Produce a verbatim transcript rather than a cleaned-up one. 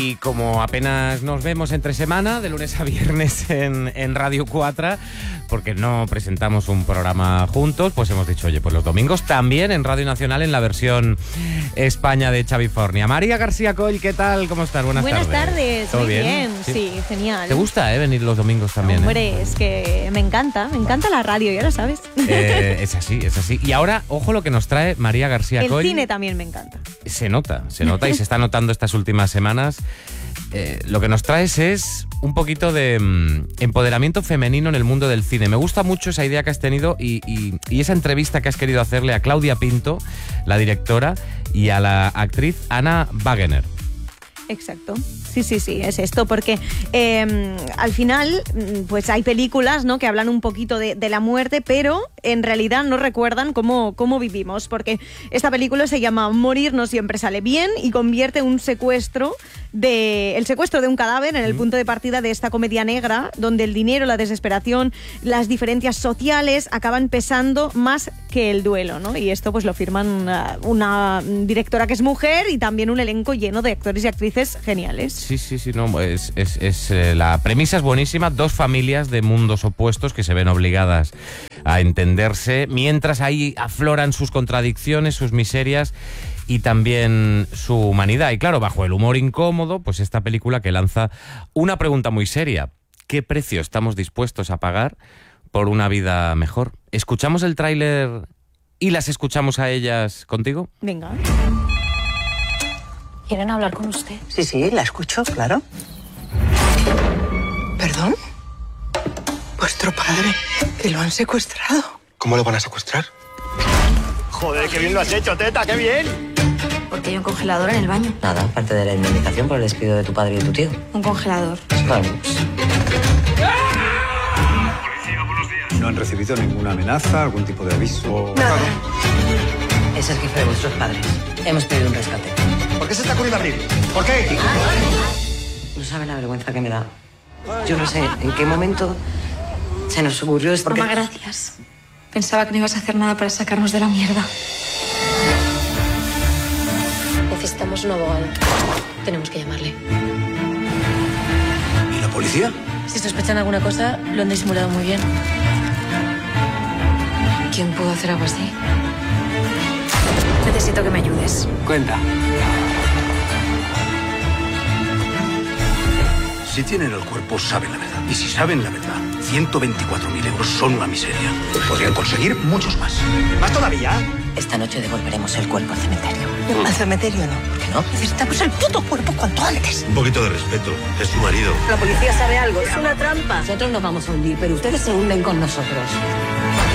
Y como apenas nos vemos entre semana, de lunes a viernes en, en Radio cuatro, porque no presentamos un programa juntos, pues hemos dicho, oye, pues los domingos también en Radio Nacional en la versión España de Xavifornia. María García Coll, ¿qué tal? ¿Cómo estás? Buenas, Buenas tardes. Buenas tardes, ¿Todo muy bien? bien, ¿Sí? sí, genial. ¿Te gusta eh, venir los domingos también? Hombre, eh? es que me encanta, me encanta la radio, ya lo sabes. Eh, es así, es así. Y ahora, ojo lo que nos trae María García El Coll. cine también me encanta. Se nota, se nota y se está notando estas últimas semanas. Eh, lo que nos traes es un poquito de mm, empoderamiento femenino en el mundo del cine. Me gusta mucho esa idea que has tenido y, y, y esa entrevista que has querido hacerle a Claudia Pinto, la directora, y a la actriz Anna Wagener. Exacto. Sí, sí, sí, es esto, porque eh, al final pues hay películas, ¿no?, que hablan un poquito de, de la muerte, pero en realidad no recuerdan cómo, cómo vivimos, porque esta película se llama Morir no siempre sale bien y convierte un secuestro de, el secuestro de un cadáver en el punto de partida de esta comedia negra, donde el dinero, la desesperación, las diferencias sociales acaban pesando más que el duelo, ¿no? Y esto pues lo firman una, una directora que es mujer y también un elenco lleno de actores y actrices geniales. Sí, sí, sí, no, es, es, es eh, la premisa es buenísima, dos familias de mundos opuestos que se ven obligadas a entenderse, mientras ahí afloran sus contradicciones, sus miserias y también su humanidad. Y claro, bajo el humor incómodo, pues esta película que lanza una pregunta muy seria: ¿qué precio estamos dispuestos a pagar por una vida mejor? ¿Escuchamos el tráiler y las escuchamos a ellas contigo? Venga. ¿Quieren hablar con usted? Sí, sí, la escucho, claro. ¿Perdón? Vuestro padre, que lo han secuestrado. ¿Cómo lo van a secuestrar? Joder, qué bien lo has hecho, teta, qué bien. Porque hay un congelador en el baño. Nada, parte de la indemnización por el despido de tu padre y de tu tío. Un congelador. Vamos. ¿No han recibido ninguna amenaza, algún tipo de aviso? Nada. Es el jefe de vuestros padres. Hemos pedido un rescate. ¿Por qué se está ocurriendo abrir? ¿Por qué? No sabe la vergüenza que me da. Yo no sé en qué momento se nos ocurrió esto. Mamá, gracias. Pensaba que no ibas a hacer nada para sacarnos de la mierda. Necesitamos un abogado. Tenemos que llamarle. ¿Y la policía? Si sospechan alguna cosa, lo han disimulado muy bien. ¿Quién pudo hacer algo así? Necesito que me ayudes. Cuenta. Si tienen el cuerpo, saben la verdad. Y si saben la verdad, ciento veinticuatro mil euros son una miseria. Podrían conseguir muchos más. ¿Más todavía? Esta noche devolveremos el cuerpo al cementerio. Al cementerio no. ¿Por qué no? Necesitamos el puto cuerpo cuanto antes. Un poquito de respeto. Es su marido. La policía sabe algo, es una trampa. Nosotros nos vamos a hundir, pero ustedes se hunden con nosotros.